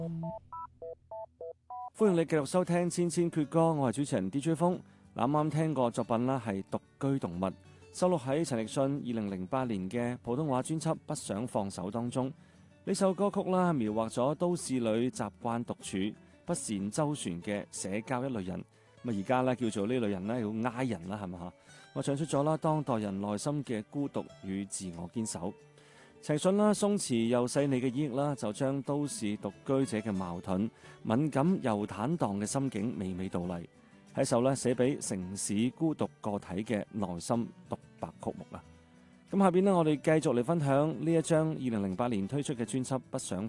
歡迎你繼續收聽千千闕歌，我係主持人 DJ 風。啱啱聽過作品啦，係獨居動物，收錄喺陳奕迅2008年嘅普通話專輯《不想放手》當中。呢首歌曲啦，描畫咗都市裏習慣獨處、不善周旋嘅社交一類人。咁而家咧叫做呢類人咧要挨人啦，係咪嚇？我唱出咗啦，當代人內心嘅孤獨與自我堅守。陳奕迅啦，鬆弛又細膩嘅演繹啦，就將都市獨居者嘅矛盾、敏感又坦蕩嘅心境娓娓道嚟，係一首咧寫俾城市孤獨個體嘅內心獨白曲目啊！咁下邊呢，我哋繼續嚟分享呢一張2008年推出嘅專輯《不想